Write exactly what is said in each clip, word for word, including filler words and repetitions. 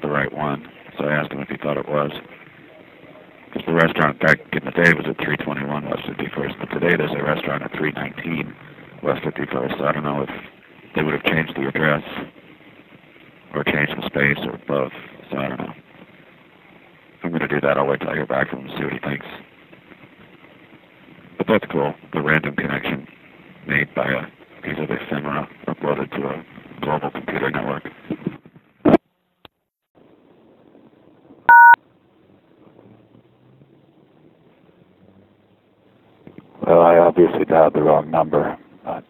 right one. So I asked him if he thought it was. Because the restaurant back in the day was at three twenty-one West fifty-first, but today there's a restaurant at three nineteen West fifty-first. So I don't know if they would have changed the address or changed the space or both. So I don't know. If I'm going to do that, I'll wait till I hear back from him and see what he thinks. But that's cool. The random connection made by a piece of ephemera uploaded to a global computer network. Well, I obviously dialed the wrong number. I'm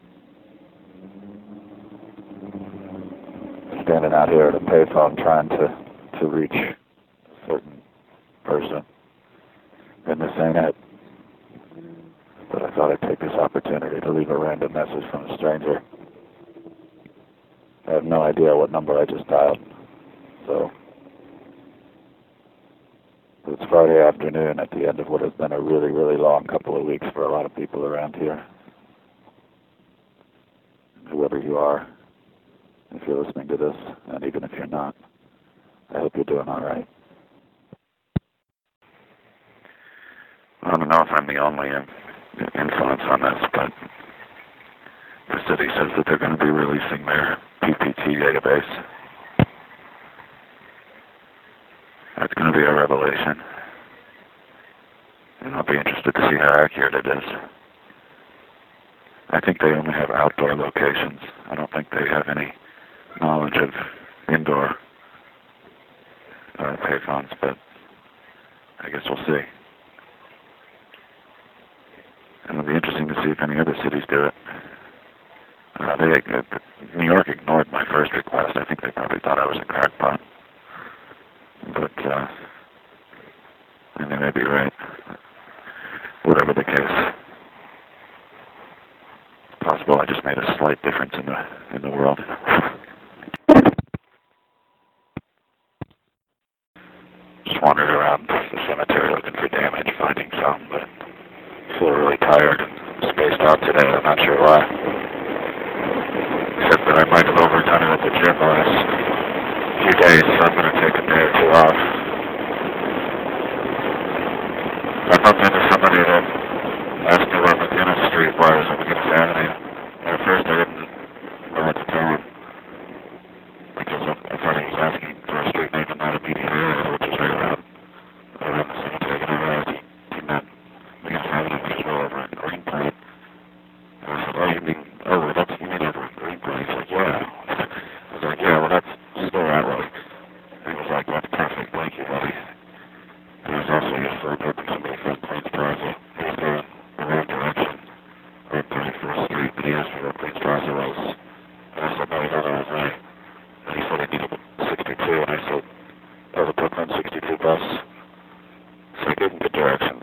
standing out here at a payphone trying to, to reach a certain person, and this ain't it. But I thought I'd take this opportunity to leave a random message from a stranger. I have no idea what number I just dialed, so it's Friday afternoon at the end of what has been a really, really long couple of weeks for a lot of people around here. Whoever you are, if you're listening to this, and even if you're not, I hope you're doing all right. I don't know if I'm the only influence on this, but the city says that they're going to be releasing their P P T database. That's going to be a revelation. And I'll be interested to see how accurate it is. I think they only have outdoor locations. I don't think they have any knowledge of indoor uh, payphones, but I guess we'll see. And it'll be interesting to see if any other cities do it. Uh, they, uh, New York ignored my first request. I think they probably thought I was a crackpot. But, uh, and they may be right. Whatever the case, it's possible I just made a slight difference in the in the world. Just wandered around the cemetery looking for damage, finding some, but I feel really tired and spaced out today. I'm not sure why. Except that I might have overdone it at the gym the last few days, so I'm going to take a day or two off. I bumped into somebody that asked me where McGinnis Street was on McGinnis Avenue. And at first I didn't know what to tell him, because I, I thought he was asking for a street name and not a immediate area, which is right around, around the cemetery. And I realized he, he meant McGinnis Avenue, which is well over in Greenpoint. And I said, oh, you mean, oh, well, that's, you mean over in Greenpoint? He's like, yeah. I was like, yeah, well, that's still that way. And he was like, that's perfect, thank you, buddy. And he was also just for purpose somebody from Queens Plaza. He was going the right direction, or thirty-first Street, but he asked me where Queens Plaza was. And I said, no, he thought I was right. And he said he needed sixty-two, and I said, oh, the Brooklyn sixty-two bus. So I gave him good directions.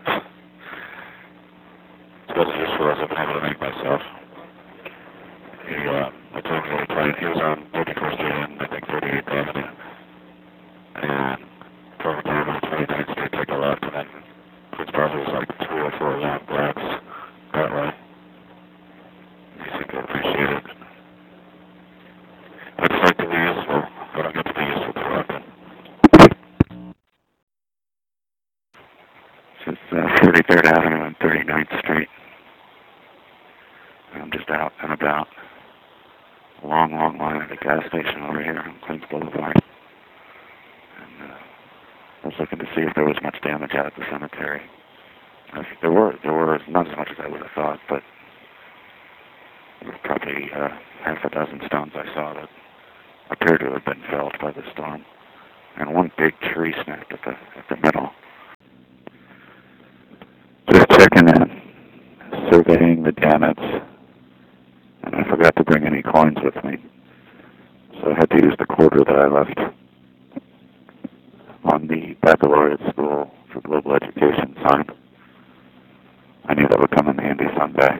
It's about as useful as I've been able to make myself. He, uh, I told him that he was on thirty-first Street and I think thirty-eighth Avenue. And told him to go to twenty-ninth Street, take a left, and then Queens Plaza was like three or four long blocks that way. He seemed to appreciate it. I just like to be useful. I don't get to be useful too often. This is uh, thirty-third Avenue and thirty-ninth Street. I'm just out and about. A long, long line at a gas station over here on Queens Boulevard. And uh, I was looking to see if there was much damage out at the cemetery. Uh, there were, there were not as much as I would have thought, but there were probably uh, half a dozen stones I saw that appeared to have been felled by the storm. And one big tree snapped at the at the middle. Just checking in, surveying the damage. And I forgot to bring any coins with me, so I had to use the quarter that I left on the baccalaureate school for global education sign. I knew that would come in handy someday.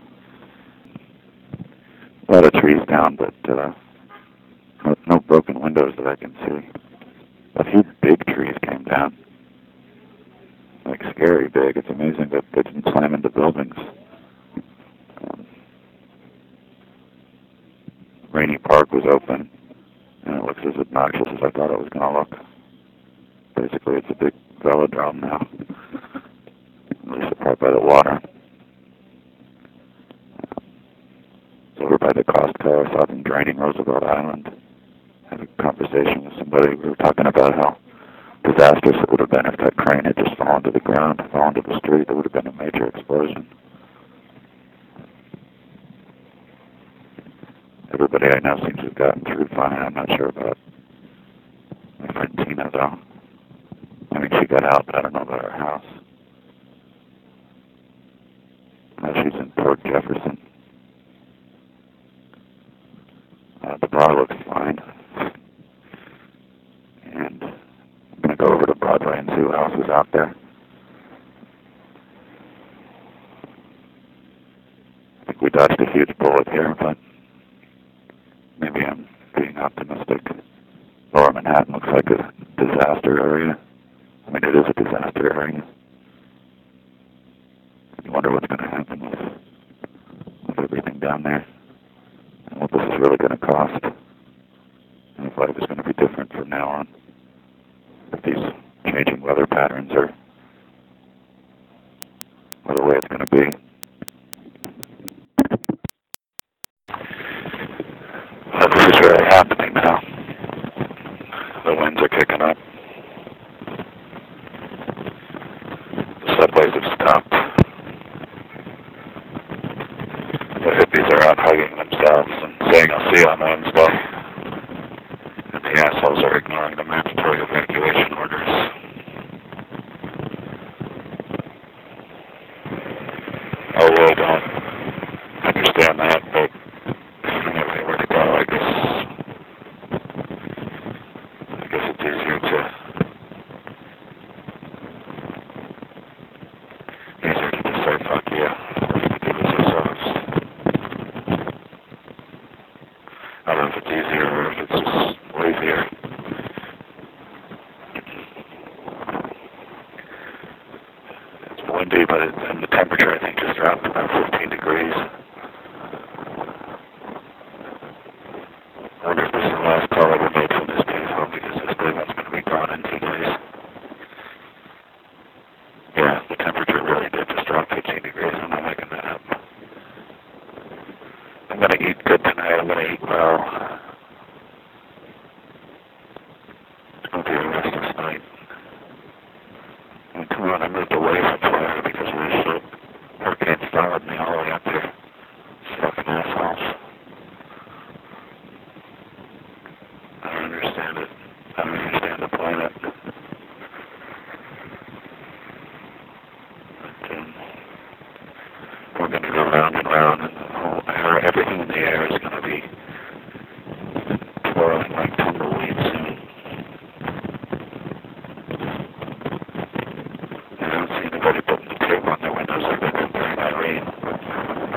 A lot of trees down, but uh, no, no broken windows that I can see. A few big trees came down, like scary big. It's amazing that they didn't slam into buildings. Um, Rainy Park was open, and it looks as obnoxious as I thought it was going to look. Basically, it's a big velodrome now, at least the part by the water. It's over by the Costco. I saw them draining Roosevelt Island. I had a conversation with somebody. We were talking about how disastrous it would have been if that crane had just fallen to the ground, fallen to the street. There would have been a major explosion. Everybody I know seems to have gotten through fine. I'm not sure about my friend Tina, though. I mean, she got out, but I don't know about her house. Uh, she's in Port Jefferson. Uh, the bar looks fine. And I'm going to go over to Broadway and see what else is out there. I think we dodged a huge bullet here, but maybe I'm being optimistic. Lower Manhattan looks like a disaster area. I mean, it is a disaster area. You wonder what's going to happen with, with everything down there, and what this is really going to cost, and if life is going to be different from now on, if these changing weather patterns are, are the way it's going to be. But this is really happening now. The winds are kicking up. The subways have stopped. The hippies are out hugging themselves and saying, "I'll see you on Wednesday." And the assholes are ignoring the mandatory evacuation orders. I really don't understand that, but if you have anywhere to go, I guess, I guess it's easier to, easier to just say, fuck you, to do this yourselves. I don't know if it's easier or if it's just lazier. It's windy, but it, and the temperature, I think, just dropped about fifteen degrees. I wonder if this is the last call I ever made from this place home, because this big one's going to be gone in two days. Yeah, the temperature really did just drop fifteen degrees. I'm not making that up. I'm going to eat good tonight. I'm going to eat well. It's going to be a restless night. I mean, come on, I moved away from Florida because of this shit. Hurricanes followed me all the way up here. These fucking assholes. I don't understand it. I don't understand the planet. But, um, we're going to go round and round